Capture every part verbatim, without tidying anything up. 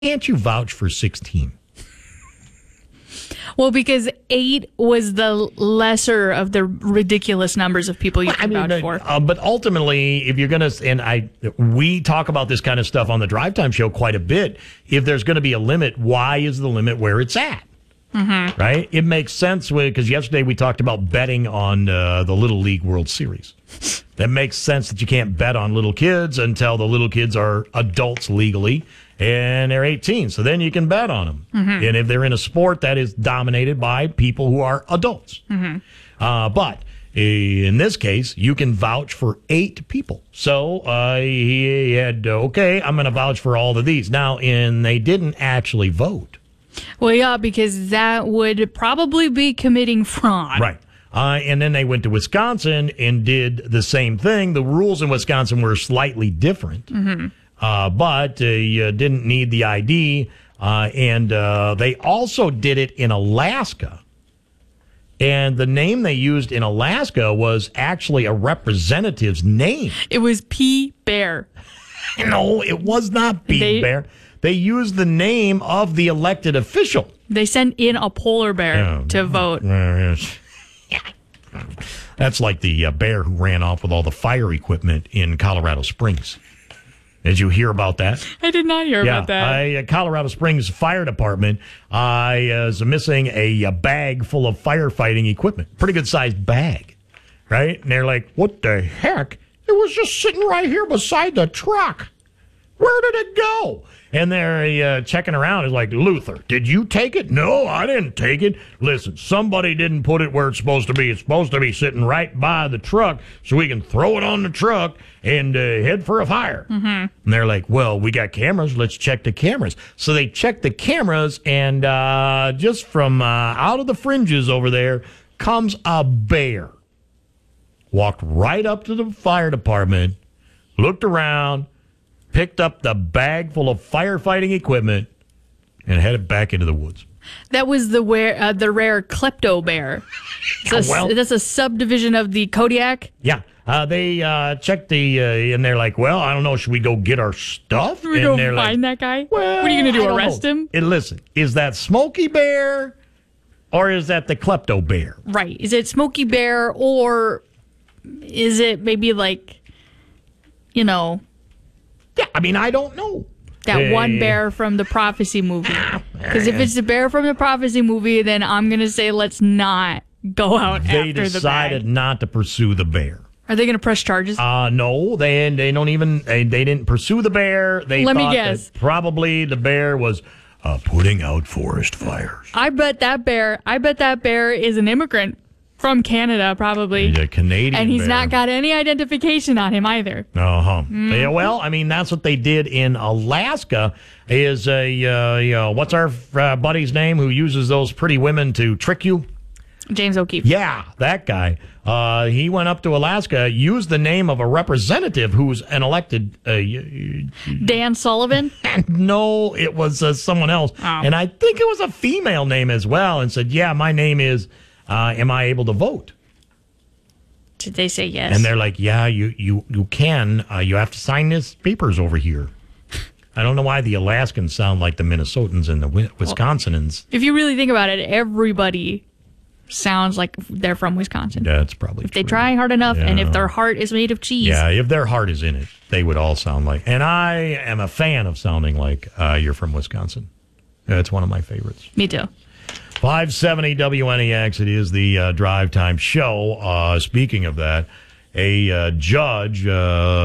can't you vouch for sixteen? Well, because eight was the lesser of the ridiculous numbers of people you Well, can I mean, vouch for. Uh, but ultimately, if you're going to, and I, we talk about this kind of stuff on the Drive Time Show quite a bit. If there's going to be a limit, why is the limit where it's at? Mm-hmm. Right? It makes sense because yesterday we talked about betting on uh, the Little League World Series. That makes sense that you can't bet on little kids until the little kids are adults legally and they're eighteen. So then you can bet on them. Mm-hmm. And if they're in a sport that is dominated by people who are adults. Mm-hmm. Uh, but in this case, you can vouch for eight people. So uh, he had, okay, I'm going to vouch for all of these. Now, and they didn't actually vote. Well, yeah, because that would probably be committing fraud. Right. Uh, and then they went to Wisconsin and did the same thing. The rules in Wisconsin were slightly different, mm-hmm. uh, but uh, you didn't need the I D. Uh, and uh, they also did it in Alaska. And the name they used in Alaska was actually a representative's name. It was P. Bear. No, it was not P. They, Bear. They used the name of the elected official. They sent in a polar bear Yeah. to vote. That's like the uh, bear who ran off with all the fire equipment in Colorado Springs. Did you hear about that? I did not hear yeah, about that. I, uh, Colorado Springs Fire Department uh, is missing a, a bag full of firefighting equipment. Pretty good sized bag, right? And they're like, what the heck? It was just sitting right here beside the truck. Where did it go? And they're uh, checking around. It's like, Luther, did you take it? No, I didn't take it. Listen, somebody didn't put it where it's supposed to be. It's supposed to be sitting right by the truck so we can throw it on the truck and uh, head for a fire. Mm-hmm. And they're like, well, we got cameras. Let's check the cameras. So they checked the cameras, and uh, just from uh, out of the fringes over there comes a bear. Walked right up to the fire department, looked around, picked up the bag full of firefighting equipment, and headed back into the woods. That was the where uh, the rare klepto bear. It's a, well, that's a subdivision of the Kodiak. Yeah. Uh, they uh, checked the, uh, and they're like, well, I don't know, should we go get our stuff? Should we and go they're find like, that guy? Well, what are you going to do, I don't arrest know. him? And listen, is that Smokey Bear or is that the klepto bear? Right. Is it Smokey Bear or is it maybe like, you know... Yeah, I mean, I don't know. That hey. one bear from the Prophecy movie. Because if it's the bear from the Prophecy movie, then I'm going to say let's not go out They after the decided bag. not to pursue the bear. Are they going to press charges? Uh, no, they they don't even, they, they didn't pursue the bear. They Let me thought guess. that probably the bear was uh, putting out forest fires. I bet that bear, I bet that bear is an immigrant from Canada, probably. He's a Canadian And he's bear. not got any identification on him either. Uh-huh. Mm-hmm. Yeah, well, I mean, that's what they did in Alaska is, a uh, you know, what's our uh, buddy's name who uses those pretty women to trick you? James O'Keefe. Yeah, that guy. Uh, he went up to Alaska, used the name of a representative who's an elected... Uh, Dan Sullivan? no, it was uh, someone else. Oh. And I think it was a female name as well, and said, yeah, my name is... Uh, am I able to vote? Did they say yes? And they're like, yeah, you you you can. Uh, you have to sign this papers over here. I don't know why the Alaskans sound like the Minnesotans and the Wisconsinans. If you really think about it, everybody sounds like they're from Wisconsin. That's probably If true. they try hard enough, Yeah. and if their heart is made of cheese. Yeah, if their heart is in it, they would all sound like. And I am a fan of sounding like uh, you're from Wisconsin. That's one of my favorites. Me too. five seventy W N E X, it is the uh, Drive Time Show. Uh, speaking of that, a uh, judge, uh,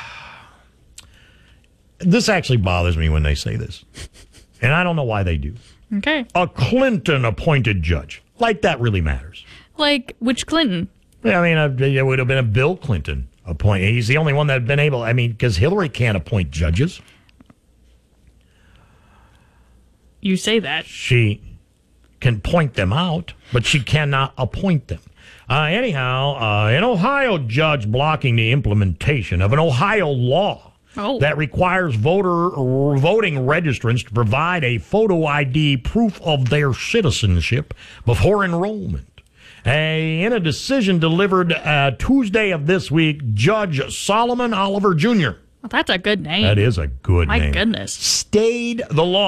this actually bothers me when they say this, and I don't know why they do. Okay. A Clinton-appointed judge. Like that really matters. Like, which Clinton? I mean, uh, it would have been a Bill Clinton appointed. He's the only one that had been able, I mean, because Hillary can't appoint judges. You say that. She can point them out, but she cannot appoint them. Uh, anyhow, uh, an Ohio judge blocking the implementation of an Ohio law Oh. that requires voter voting registrants to provide a photo I D proof of their citizenship before enrollment. A, in a decision delivered uh, Tuesday of this week, Judge Solomon Oliver Junior Well, that's a good name. That is a good My name. goodness. Stayed the law.